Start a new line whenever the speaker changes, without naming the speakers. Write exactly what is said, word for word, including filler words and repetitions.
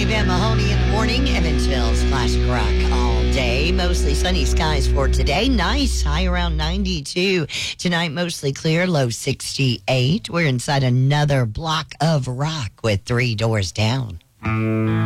Dave and Mahoney in the morning. Evansville's classic rock all day. Mostly sunny skies for today. Nice, high around ninety-two. Tonight, mostly clear, low sixty-eight. We're inside another block of rock with Three Doors Down.